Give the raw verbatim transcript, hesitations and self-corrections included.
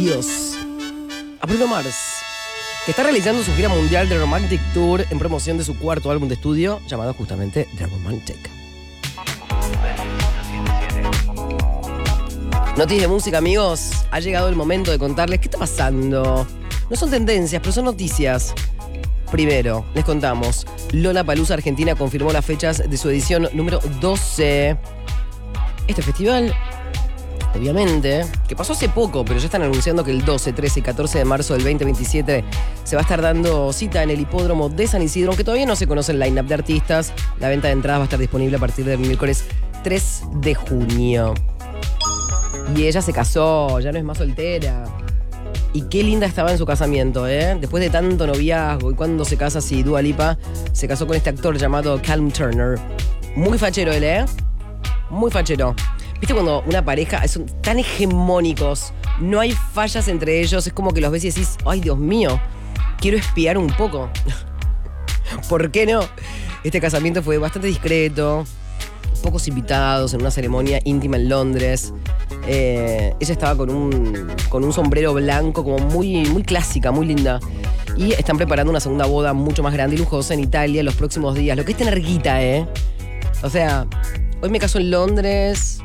Adiós a Bruno Mars, que está realizando su gira mundial de Romantic Tour en promoción de su cuarto álbum de estudio llamado justamente The Romantic. Noticias de música, amigos. Ha llegado el momento de contarles qué está pasando. No son tendencias, pero son noticias. Primero, les contamos. Lollapalooza Argentina confirmó las fechas de su edición número doce. Este festival, obviamente, que pasó hace poco, pero ya están anunciando que el doce, trece y catorce de marzo del veinte veintisiete se va a estar dando cita en el hipódromo de San Isidro, aunque todavía no se conoce el line-up de artistas. La venta de entradas va a estar disponible a partir del miércoles tres de junio. Y ella se casó, ya no es más soltera. Y qué linda estaba en su casamiento, ¿eh? Después de tanto noviazgo, y cuando se casa, sí, Dua Lipa se casó con este actor llamado Callum Turner. Muy fachero él, ¿eh? Muy fachero. ¿Viste cuando una pareja son tan hegemónicos, no hay fallas entre ellos? Es como que los ves y decís, ay, Dios mío, quiero espiar un poco. ¿Por qué no? Este casamiento fue bastante discreto, pocos invitados, en una ceremonia íntima en Londres. Eh, ella estaba con un, con un sombrero blanco, como muy, muy clásica, muy linda. Y están preparando una segunda boda mucho más grande y lujosa en Italia en los próximos días. Lo que es tener guita, ¿eh? O sea, hoy me caso en Londres,